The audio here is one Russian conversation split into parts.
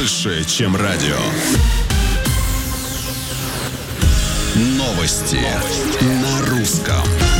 больше, чем радио. Новости на русском.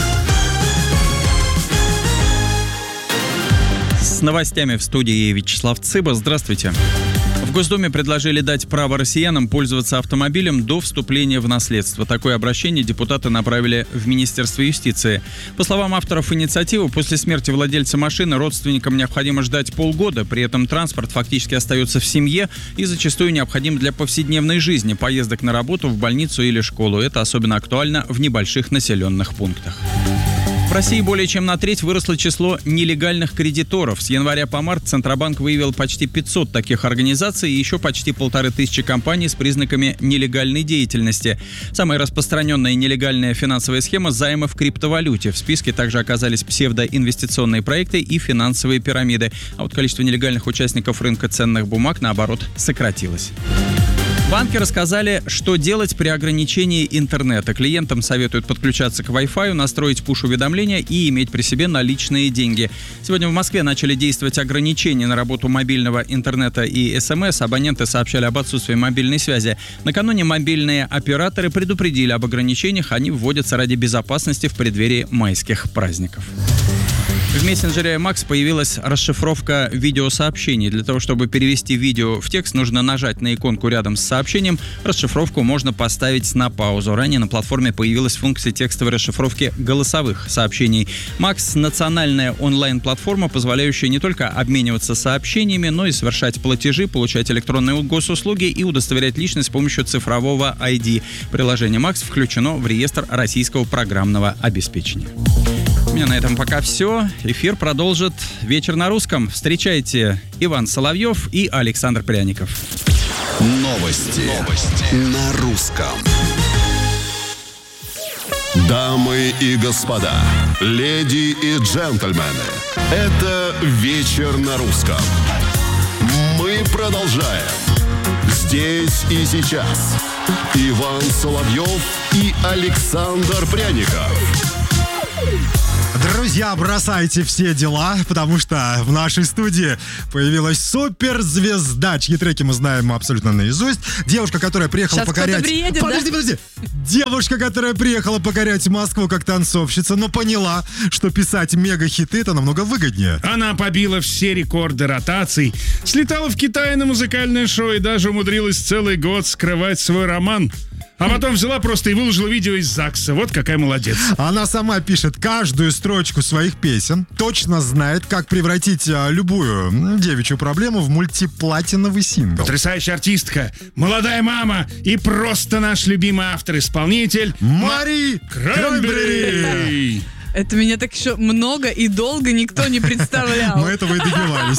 С новостями в студии Вячеслав Цыба. Здравствуйте. В Госдуме предложили дать право россиянам пользоваться автомобилем до вступления в наследство. Такое обращение депутаты направили в Министерство юстиции. По словам авторов инициативы, после смерти владельца машины родственникам необходимо ждать полгода. При этом транспорт фактически остается в семье и зачастую необходим для повседневной жизни, поездок на работу, в больницу или школу. Это особенно актуально в небольших населенных пунктах. В России более чем на треть выросло число нелегальных кредиторов. С января по март Центробанк выявил почти 500 таких организаций и еще почти 1500 компаний с признаками нелегальной деятельности. Самая распространенная нелегальная финансовая схема – займы в криптовалюте. В списке также оказались псевдоинвестиционные проекты и финансовые пирамиды. А вот количество нелегальных участников рынка ценных бумаг, наоборот, сократилось. Банки рассказали, что делать при ограничении интернета. Клиентам советуют подключаться к Wi-Fi, настроить пуш-уведомления и иметь при себе наличные деньги. Сегодня в Москве начали действовать ограничения на работу мобильного интернета и СМС. Абоненты сообщали об отсутствии мобильной связи. Накануне мобильные операторы предупредили об ограничениях. Они вводятся ради безопасности в преддверии майских праздников. В мессенджере Max появилась расшифровка видеосообщений. Для того, чтобы перевести видео в текст, нужно нажать на иконку рядом с сообщением. Расшифровку можно поставить на паузу. Ранее на платформе появилась функция текстовой расшифровки голосовых сообщений. Max — национальная онлайн-платформа, позволяющая не только обмениваться сообщениями, но и совершать платежи, получать электронные госуслуги и удостоверять личность с помощью цифрового ID. Приложение Max включено в реестр российского программного обеспечения. У меня на этом пока все. Эфир продолжит «Вечер на русском». Встречайте Иван Соловьев и Александр Пряников. Новости на русском. Дамы и господа, леди и джентльмены, это «Вечер на русском». Мы продолжаем. Здесь и сейчас Иван Соловьев и Александр Пряников. Друзья, бросайте все дела, потому что в нашей студии появилась суперзвезда, чьи треки мы знаем абсолютно наизусть. Девушка, которая приехала сейчас покорять... Приедет, Подожди. Девушка, которая приехала покорять Москву как танцовщица, но поняла, что писать мега-хиты это намного выгоднее. Она побила все рекорды ротаций, слетала в Китай на музыкальное шоу и даже умудрилась целый год скрывать свой роман. А потом взяла просто и выложила видео из ЗАГСа. Вот какая молодец. Она сама пишет каждую строчку своих песен, точно знает, как превратить любую девичью проблему в мультиплатиновый сингл. Потрясающая артистка, молодая мама и просто наш любимый автор-исполнитель Мари Краймбрери. Это меня так еще много и долго никто не представлял. Мы этого и добивались.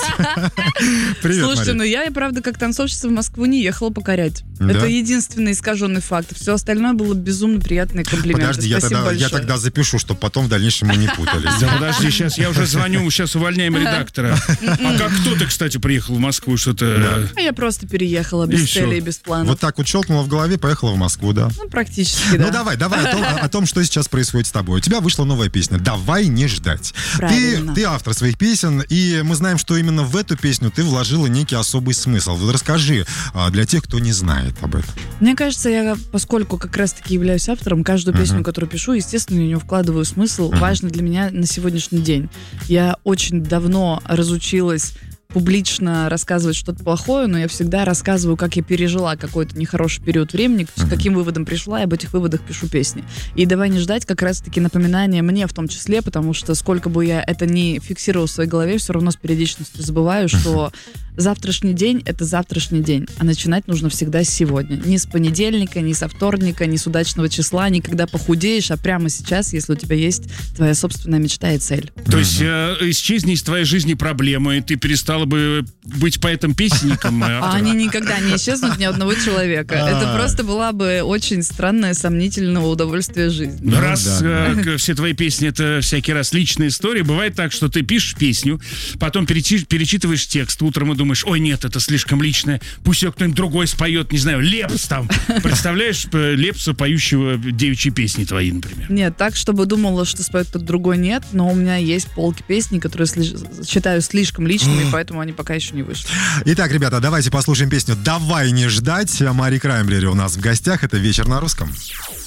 Привет, Слушайте, Мария. я, правда, как танцовщица в Москву не ехала покорять. Да? Это единственный искаженный факт. Все остальное было безумно приятные комплименты. Подожди, Спасибо я тогда запишу, чтобы потом в дальнейшем мы не путались. Да подожди, сейчас я уже звоню, сейчас увольняем редактора. А как кто-то, кстати, приехал в Москву, что-то... Я просто переехала без И цели всё. и без планов. Вот так вот щелкнула в голове, поехала в Москву, да. Ну, практически, да. Ну давай о том, что сейчас происходит с тобой. У тебя вышла новая песня «Давай не ждать». Правильно. Ты автор своих песен, и мы знаем, что именно в эту песню ты вложила некий особый смысл. Вот расскажи для тех, кто не знает об этом. Мне кажется, я, поскольку как раз-таки являюсь автором, каждую песню, которую пишу, естественно, в нее вкладываю смысл, важный для меня на сегодняшний день. Я очень давно разучилась публично рассказывать что-то плохое, но я всегда рассказываю, как я пережила какой-то нехороший период времени, с каким выводом пришла, и об этих выводах пишу песни. И «Давай не ждать» как раз-таки напоминание мне в том числе, потому что сколько бы я это ни фиксировала в своей голове, все равно с периодичностью забываю, что завтрашний день — это завтрашний день, а начинать нужно всегда с сегодня. Не с понедельника, не со вторника, не с удачного числа, не когда похудеешь, а прямо сейчас, если у тебя есть твоя собственная мечта и цель. То есть исчезни из твоей жизни проблемы, и ты перестала бы быть поэтом-песенником. А они никогда не исчезнут ни одного человека. Это просто была бы очень странное, сомнительного удовольствия жизни. Раз все твои песни — это всякий раз личная история, бывает так, что ты пишешь песню, потом перечитываешь текст утром и думаешь, думаешь, ой, нет, это слишком личное, пусть ее кто-нибудь другой споет, не знаю, Лепс там. Представляешь Лепса, поющего девичьи песни твои, например? Нет, так, чтобы думала, что споет кто-то другой, нет, но у меня есть полки песни, которые считаю слишком личными, поэтому они пока еще не вышли. Итак, ребята, давайте послушаем песню «Давай не ждать». Мари Краймбрери у нас в гостях. Это «Вечер на русском».